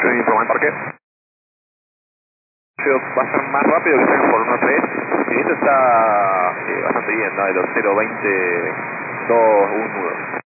estoy informando por qué. Va a ser más rápido que salga por 1.3. Y esto está bastante bien, ¿no? De los 0.20, 2, 1 nudo.